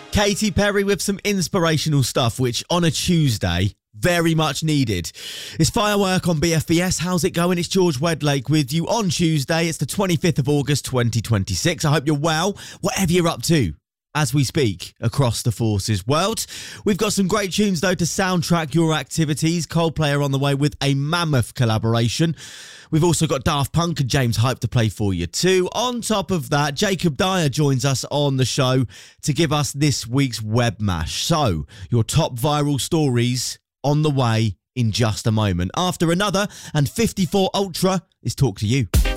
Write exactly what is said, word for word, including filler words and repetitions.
Katy Perry with some inspirational stuff, which on a Tuesday, very much needed. It's Firework on B F B S. How's it going? It's George Wedlake with you on Tuesday. It's the twenty-fifth of August, twenty twenty-six. I hope you're well, whatever you're up to, as we speak across the Forces world. We've got some great tunes, though, to soundtrack your activities. Coldplay are on the way with a mammoth collaboration. We've also got Daft Punk and James Hype to play for you, too. On top of that, Jacob Dyer joins us on the show to give us this week's Web Mash. So, your top viral stories on the way in just a moment. After another, and fifty-four Ultra is Talk to You.